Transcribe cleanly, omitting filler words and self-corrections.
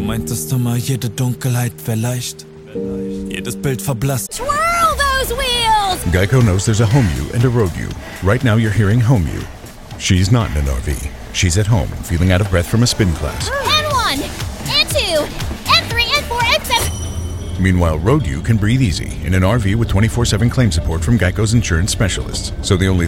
meintest immer, jede Dunkelheit wär leicht. Jedes Bild verblasst. Twirl those wheels! Geico knows there's a home you and a road you. Right now you're hearing home you. She's not in an RV. She's at home, feeling out of breath from a spin class. N1, N2, N3, N4, N7. Meanwhile, road you can breathe easy in an RV with 24/7 claim support from Geico's insurance specialists. So the only